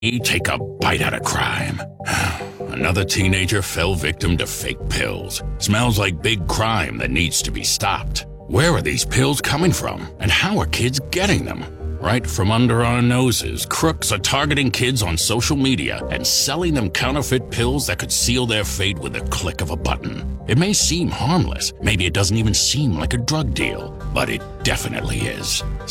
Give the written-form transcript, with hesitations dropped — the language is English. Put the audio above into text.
Take a bite out of crime. Another teenager fell victim to fake pills. Smells like big crime that needs to be stopped. Where are these pills coming from? And how are kids getting them? Right from under our noses, crooks are targeting kids on social media and selling them counterfeit pills that could seal their fate with a click of a button. It may seem harmless, maybe it doesn't even seem like a drug deal, but it definitely is.